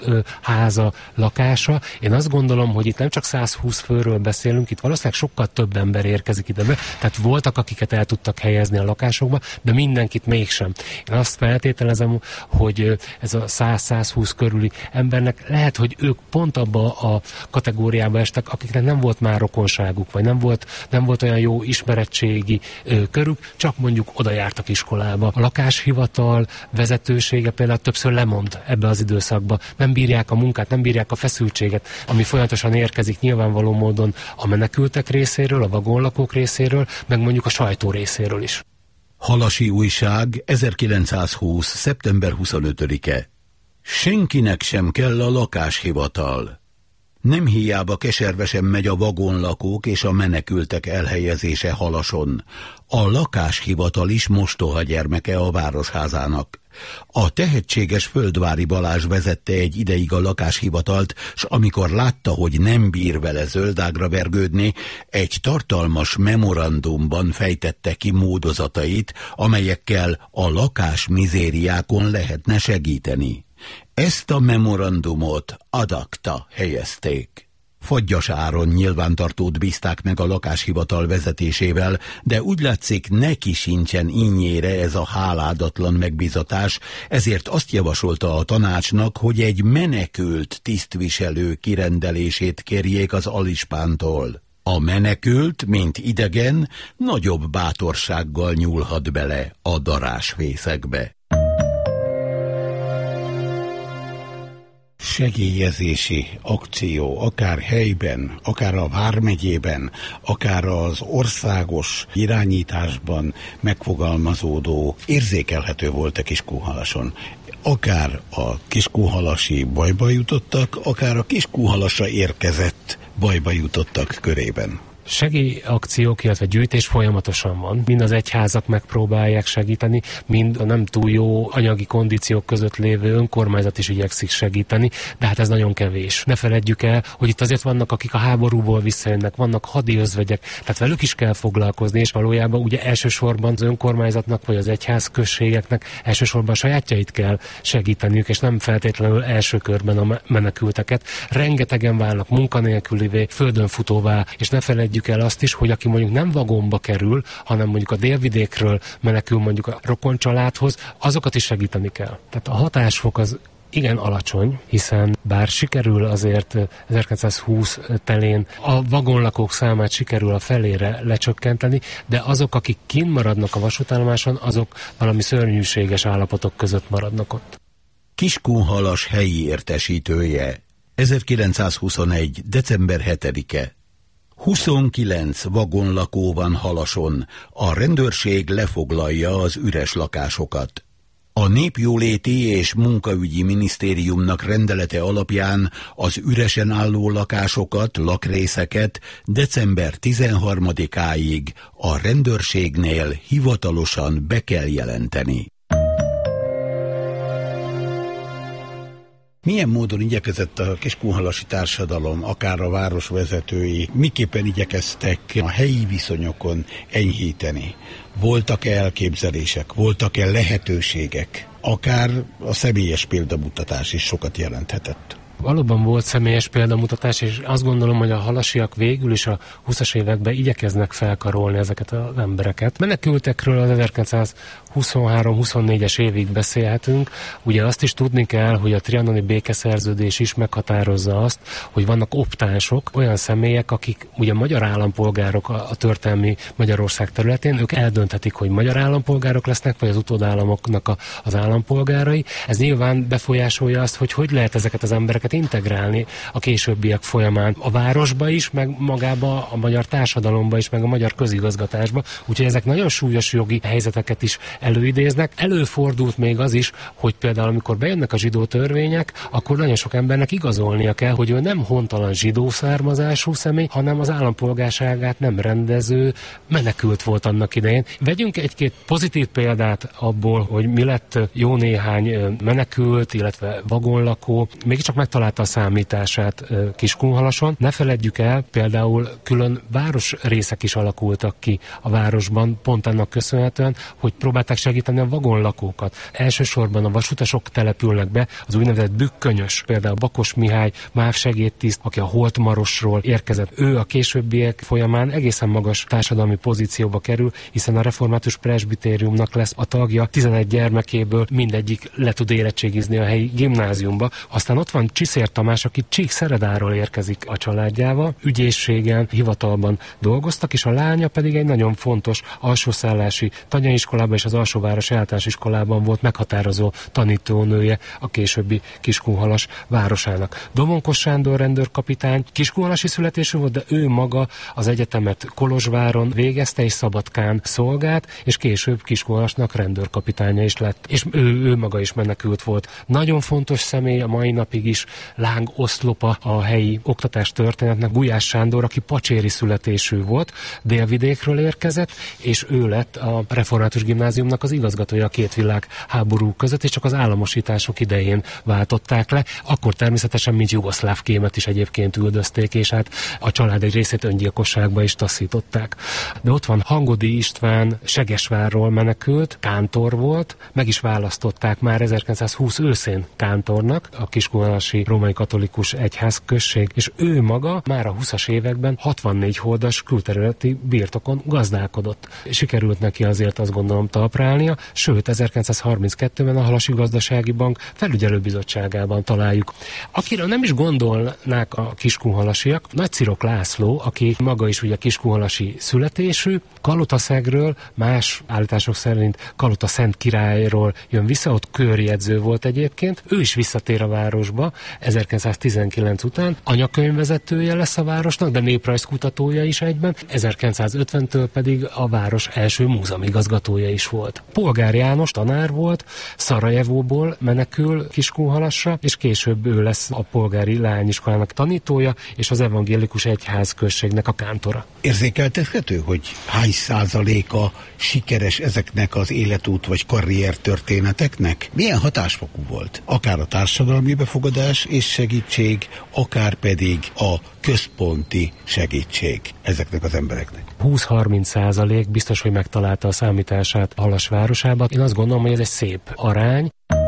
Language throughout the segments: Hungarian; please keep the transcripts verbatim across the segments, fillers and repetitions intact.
ö, háza, lakása. Én azt gondolom, hogy itt nem csak száz húsz főről beszélünk, itt valószínűleg sokkal több ember érkezik ide be, tehát voltak, akiket el tudtak helyezni a lakásokba, de mindenkit mégsem. Én azt feltételezem, hogy ez a száz-százhúsz körüli embernek lehet, hogy ők pont abba a kategóriába estek, akiknek nem volt már rokonságuk, vagy nem volt, nem volt olyan jó ismerettségi ö, körük, csak mondjuk oda jártak iskolába. A lakáshivatal vezetősége például többször lemond ebbe az időszakba. Nem bírják a munkát, nem bírják a feszültséget, ami folyamatosan érkezik nyilvánvaló módon a menekültek részéről, a vagonlakók részéről, meg mondjuk a sajtó részéről is. Halasi újság, ezerkilencszázhúsz. szeptember huszonötödike. Senkinek sem kell a lakáshivatal. Nem hiába keservesen megy a vagonlakók és a menekültek elhelyezése Halason. A lakáshivatal is mostoha gyermeke a városházának. A tehetséges Földvári Balázs vezette egy ideig a lakáshivatalt, s amikor látta, hogy nem bír vele zöldágra vergődni, egy tartalmas memorandumban fejtette ki módozatait, amelyekkel a lakásmizériákon lehetne segíteni. Ezt a memorandumot ad acta helyezték. Fagyas áron nyilvántartót bízták meg a lakáshivatal vezetésével, de úgy látszik, neki sincsen innyére ez a háládatlan megbízatás, ezért azt javasolta a tanácsnak, hogy egy menekült tisztviselő kirendelését kérjék az alispántól. A menekült, mint idegen, nagyobb bátorsággal nyúlhat bele a darásfészekbe. Segélyezési akció, akár helyben, akár a vármegyében, akár az országos irányításban megfogalmazódó, érzékelhető volt a Kiskunhalason. Akár a kiskunhalasi bajba jutottak, akár a Kiskunhalasra érkezett bajba jutottak körében. Segélyakciók, illetve gyűjtés folyamatosan van. Mind az egyházak megpróbálják segíteni, mind a nem túl jó anyagi kondíciók között lévő önkormányzat is igyekszik segíteni, de hát ez nagyon kevés. Ne feledjük el, hogy itt azért vannak, akik a háborúból visszajönnek, vannak hadi özvegyek, tehát velük is kell foglalkozni, és valójában ugye elsősorban az önkormányzatnak vagy az egyházközségeknek elsősorban a sajátjait kell segíteniük, és nem feltétlenül első körben a menekülteket. Rengetegen válnak munkanélkülivé, földönfutóvá, és ne feledjük el azt is, hogy aki mondjuk nem vagonba kerül, hanem mondjuk a délvidékről menekül mondjuk a rokoncsaládhoz, azokat is segíteni kell. Tehát a hatásfok az igen alacsony, hiszen bár sikerül azért ezerkilencszázhúsz telén a vagonlakók számát sikerül a felére lecsökkenteni, de azok, akik kint maradnak a vasútállomáson, azok valami szörnyűséges állapotok között maradnak ott. Kiskunhalas helyi értesítője, ezerkilencszázhuszonegy. december hetedike. huszonkilenc vagonlakó van Halason, a rendőrség lefoglalja az üres lakásokat. A Népjóléti és Munkaügyi Minisztériumnak rendelete alapján az üresen álló lakásokat, lakrészeket december tizenharmadikáig a rendőrségnél hivatalosan be kell jelenteni. Milyen módon igyekezett a kiskunhalasi társadalom, akár a városvezetői, miképpen igyekeztek a helyi viszonyokon enyhíteni? Voltak-e elképzelések, voltak-e lehetőségek? Akár a személyes példamutatás is sokat jelenthetett. Valóban volt személyes példamutatás, és azt gondolom, hogy a halasiak végül is a húszas években igyekeznek felkarolni ezeket az embereket. Menekültekről az ezerkilencszázhuszonhárom-huszonnégyes évig beszélhetünk. Ugye azt is tudni kell, hogy a trianoni békeszerződés is meghatározza azt, hogy vannak optánsok, olyan személyek, akik ugye magyar állampolgárok a, a történelmi Magyarország területén, ők eldönthetik, hogy magyar állampolgárok lesznek, vagy az utódállamoknak a, az állampolgárai. Ez nyilván befolyásolja azt, hogy hogy lehet ezeket az embereket integrálni a későbbiek folyamán a városba is, meg magába a magyar társadalomba is, meg a magyar közigazgatásba. Úgyhogy ezek nagyon súlyos jogi helyzeteket is előidéznek. Előfordult még az is, hogy például amikor bejönnek a zsidó törvények, akkor nagyon sok embernek igazolnia kell, hogy ő nem hontalan zsidó származású személy, hanem az állampolgárságát nem rendező menekült volt annak idején. Vegyünk egy-két pozitív példát abból, hogy mi lett jó néhány menekült, illetve vagonlakó. Mégiscsak megtaláljuk megtalálta a számítását Kiskunhalason. Ne feledjük el, például külön városrészek is alakultak ki a városban, pont annak köszönhetően, hogy próbálták segíteni a vagonlakókat. Elsősorban a vasutasok települnek be, az úgynevezett bükkönyös, például Bakos Mihály, MÁV segédtiszt, aki a Holtmarosról érkezett. Ő a későbbiek folyamán egészen magas társadalmi pozícióba kerül, hiszen a református presbitériumnak lesz a tagja, tizenegy gyermekéből mindegyik le tud érettségizni a helyi gimnáziumba. Aztán ott van Csiszér Tamás, aki Csíkszeredáról érkezik a családjával, ügyészségen, hivatalban dolgoztak, és a lánya pedig egy nagyon fontos alsószállási tanyaiskolában és az alsóvárosi általános iskolában volt meghatározó tanítónője a későbbi Kiskunhalas városának. Domonkos Sándor rendőrkapitány kiskunhalasi születésű volt, de ő maga az egyetemet Kolozsváron végezte és Szabadkán szolgált, és később Kiskunhalasnak rendőrkapitánya is lett, és ő, ő maga is menekült volt. Nagyon fontos személy a mai napig is, lángoszlopa a helyi oktatás történetnek, Gulyás Sándor, aki pacséri születésű volt, délvidékről érkezett, és ő lett a református gimnáziumnak az igazgatója a két világháború között, és csak az államosítások idején váltották le. Akkor természetesen, mint jugoszláv kémet is egyébként üldözték, és hát a család egy részét öngyilkosságba is taszították. De ott van Hangodi István, Segesvárról menekült, kántor volt, meg is választották már ezerkilencszázhúsz őszén kántornak, a Kiskunhalasi római katolikus egyházközség, és ő maga már a húszas években hatvannégy holdas külterületi birtokon gazdálkodott. Sikerült neki azért, azt gondolom, talprálnia, sőt ezerkilencszázharminckettőben a Halasi Gazdasági Bank felügyelőbizottságában találjuk. Akiről nem is gondolnák a kiskunhalasiak, Nagy Cirok László, aki maga is ugye kiskunhalasi születésű, Kalotaszegről, más állítások szerint Kalota Szent Királyról jön vissza, ott körjegyző volt egyébként, ő is visszatér a városba ezerkilencszáztizenkilenc után, anyakönyvvezetője lesz a városnak, de néprajzkutatója is egyben, ezerkilencszázötventől pedig a város első múzeumigazgatója is volt. Polgár János tanár volt, Szarajevóból menekül Kiskunhalasra, és később ő lesz a polgári leányiskolának tanítója, és az evangélikus egyházközségnek a kántora. Érzékeltethető, hogy hány százaléka sikeres ezeknek az életút vagy karrier történeteknek? Milyen hatásfokú volt? Akár a társadalmi befogadás és segítség, akár pedig a központi segítség ezeknek az embereknek. húsz-harminc százalék biztos, hogy megtalálta a számítását Halas városába. Én azt gondolom, hogy ez egy szép arány.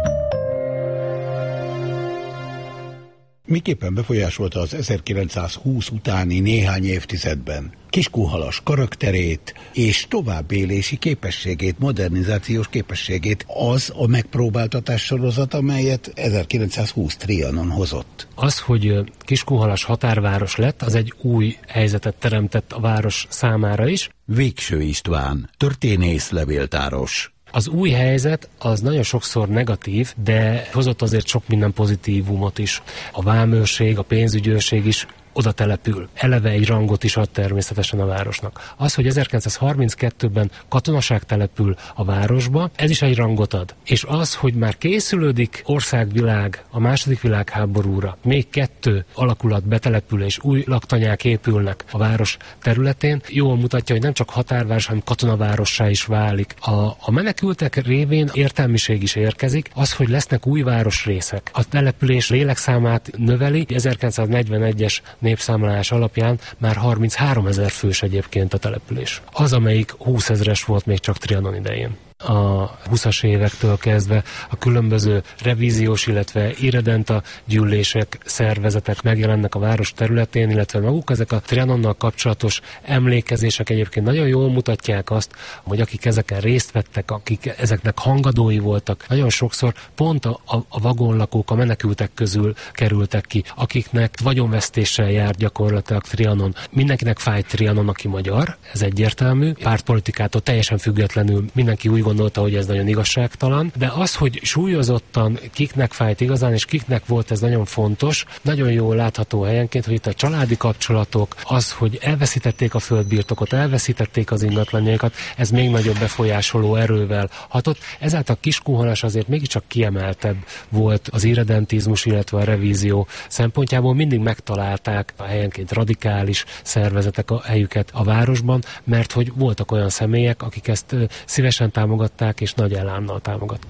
Miképpen befolyásolta az ezerkilencszázhúsz utáni néhány évtizedben Kiskunhalas karakterét és továbbélési képességét, modernizációs képességét az a megpróbáltatás sorozat, amelyet ezerkilencszázhúsz Trianon hozott? Az, hogy Kiskunhalas határváros lett, az egy új helyzetet teremtett a város számára is. Végső István, történész, levéltáros. Az új helyzet az nagyon sokszor negatív, de hozott azért sok minden pozitívumot is. A vámőrség, a pénzügyőrség is oda települ. Eleve egy rangot is ad természetesen a városnak. Az, hogy ezerkilencszázharminckettőben katonaság települ a városba, ez is egy rangot ad. És az, hogy már készülődik országvilág a második világháborúra, még kettő alakulat betelepül és új laktanyák épülnek a város területén, jól mutatja, hogy nem csak határváros, hanem katonavárossá is válik. A, a menekültek révén értelmiség is érkezik, az, hogy lesznek új városrészek. A település lélekszámát növeli, ezerkilencszáznegyvenegyes népszámlálás alapján már harmincháromezer fős egyébként a település. Az, amelyik húszezres volt még csak Trianon idején. A húszas évektől kezdve a különböző revíziós, illetve irredenta gyűlések, szervezetek megjelennek a város területén, illetve maguk ezek a Trianonnal kapcsolatos emlékezések egyébként nagyon jól mutatják azt, hogy akik ezeken részt vettek, akik ezeknek hangadói voltak, nagyon sokszor pont a, a, a vagonlakók, a menekültek közül kerültek ki, akiknek vagyonvesztéssel járt gyakorlatilag Trianon. Mindenkinek fájt Trianon, aki magyar, ez egyértelmű, pártpolitikától teljesen függetlenül mindenki úgy gondolta, hogy ez nagyon igazságtalan, de az, hogy súlyozottan kiknek fájt igazán, és kiknek volt ez nagyon fontos, nagyon jól látható helyenként, hogy itt a családi kapcsolatok, az, hogy elveszítették a földbirtokot, elveszítették az ingatlanjaikat, ez még nagyobb befolyásoló erővel hatott. Ezáltal Kiskunhalas azért mégiscsak kiemeltebb volt az irredentizmus, illetve a revízió szempontjából. Mindig megtalálták a helyenként radikális szervezetek a helyüket a városban, mert hogy voltak olyan személyek, akik ezt szívesen támogatták és nagy elánnal támogatták.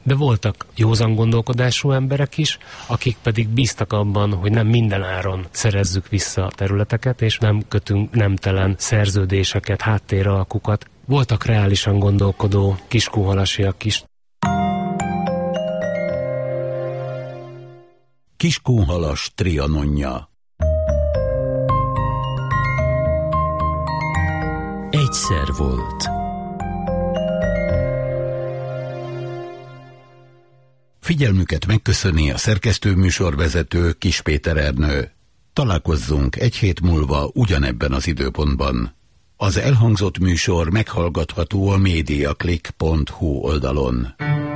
De voltak józan gondolkodású emberek is, akik pedig bíztak abban, hogy nem minden áron szerezzük vissza a területeket, és nem kötünk nemtelen szerződéseket, háttéralkukat. Voltak reálisan gondolkodó kiskunhalasiak is. Kiskunhalas Trianonja. Egyszer volt. Figyelmüket megköszöni a szerkesztőműsorvezető Kis Péter Ernő. Találkozzunk egy hét múlva ugyanebben az időpontban. Az elhangzott műsor meghallgatható a mediaclick pont hu oldalon.